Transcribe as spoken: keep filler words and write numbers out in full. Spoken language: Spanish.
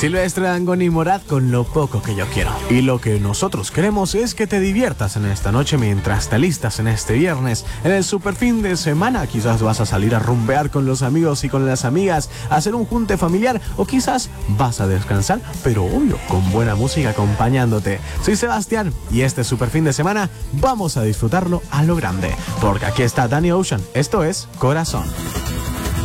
Silvestre Dangond y Morat con Lo poco que yo quiero. Y lo que nosotros queremos es que te diviertas en esta noche mientras te alistas en este viernes. En el super fin de semana quizás vas a salir a rumbear con los amigos y con las amigas, a hacer un junte familiar o quizás vas a descansar, pero obvio, con buena música acompañándote. Soy Sebastián y este super fin de semana vamos a disfrutarlo a lo grande, porque aquí está Danny Ocean. Esto es Corazón.